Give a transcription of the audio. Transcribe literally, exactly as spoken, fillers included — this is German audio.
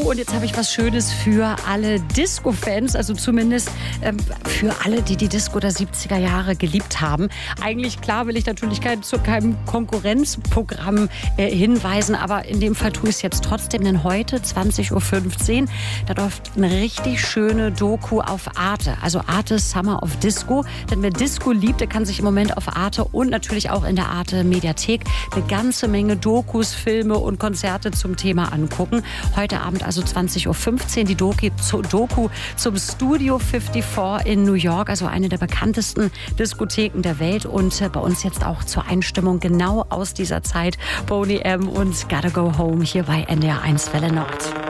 Und jetzt habe ich was Schönes für alle Disco-Fans, also zumindest ähm, für alle, die die Disco der siebziger Jahre geliebt haben. Eigentlich, klar, will ich natürlich kein, zu keinem Konkurrenzprogramm äh, hinweisen, aber in dem Fall tue ich es jetzt trotzdem, denn heute, zwanzig Uhr fünfzehn, da läuft eine richtig schöne Doku auf Arte, also Arte Summer of Disco. Denn wer Disco liebt, der kann sich im Moment auf Arte und natürlich auch in der Arte Mediathek eine ganze Menge Dokus, Filme und Konzerte zum Thema angucken. Heute Abend also zwanzig Uhr fünfzehn die Doku, Doku zum Studio fünfundfünfzig in New York, also eine der bekanntesten Diskotheken der Welt. Und bei uns jetzt auch zur Einstimmung genau aus dieser Zeit Boney M. und Gotta Go Home hier bei N D R eins Welle Nord.